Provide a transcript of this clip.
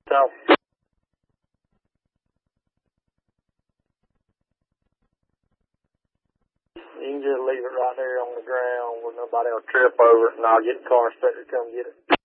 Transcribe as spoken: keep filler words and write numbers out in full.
So. You can just leave it right there on the ground where nobody will trip over it, and I'll get the car inspector to come get it.